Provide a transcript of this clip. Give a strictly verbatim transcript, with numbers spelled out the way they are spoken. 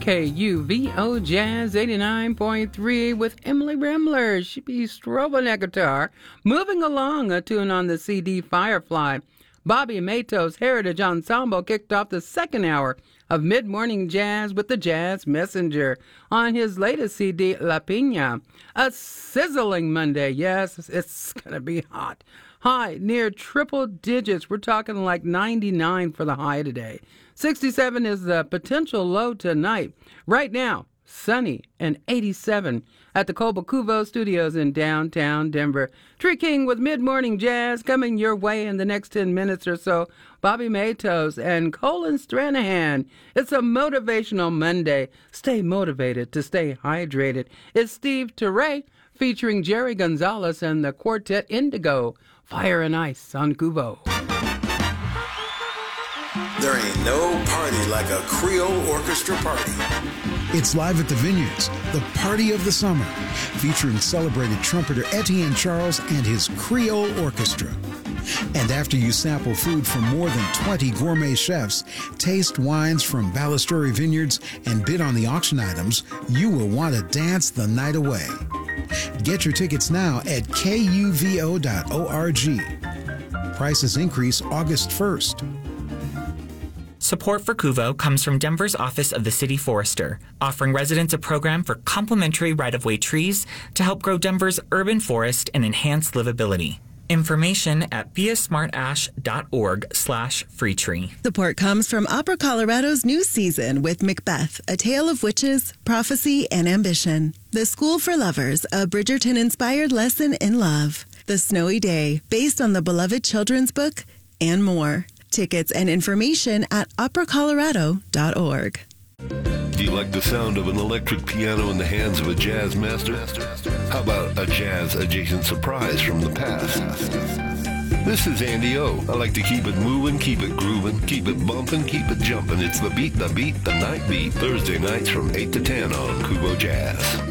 K U V O Jazz eighty-nine point three with Emily Rimler. She be strobing that guitar. Moving along, a tune on the C D Firefly. Bobby Mato's Heritage Ensemble kicked off the second hour of mid-morning jazz with the Jazz Messenger on his latest C D, La Piña. A sizzling Monday. Yes, it's going to be hot. High near triple digits. We're talking like ninety-nine for the high today. sixty-seven is the potential low tonight. Right now, sunny and eighty-seven at the Colba Cuvo Studios in downtown Denver. Tree King with mid-morning jazz coming your way in the next ten minutes or so. Bobby Matos and Colin Stranahan. It's a motivational Monday. Stay motivated to stay hydrated. It's Steve Teray featuring Jerry Gonzalez and the Quartet Indigo. Fire and Ice on Cuvo. There ain't no party like a Creole orchestra party. It's live at the Vineyards, the party of the summer, featuring celebrated trumpeter Etienne Charles and his Creole Orchestra. And after you sample food from more than twenty gourmet chefs, taste wines from Ballasturi Vineyards, and bid on the auction items, you will want to dance the night away. Get your tickets now at K U V O dot org. Prices increase August first. Support for Cuvo comes from Denver's Office of the City Forester, offering residents a program for complimentary right-of-way trees to help grow Denver's urban forest and enhance livability. Information at beasmartash.org slash free tree. Support comes from Opera Colorado's new season with Macbeth, A Tale of Witches, Prophecy, and Ambition. The School for Lovers, a Bridgerton-inspired lesson in love. The Snowy Day, based on the beloved children's book, and more. Tickets and information at opera colorado dot org. Do you like the sound of an electric piano in the hands of a jazz master? How about a jazz-adjacent surprise from the past? This is Andy O. I like to keep it moving, keep it grooving, keep it bumping, keep it jumping. It's the beat, the beat, the night beat. Thursday nights from eight to ten on Cuvo Jazz.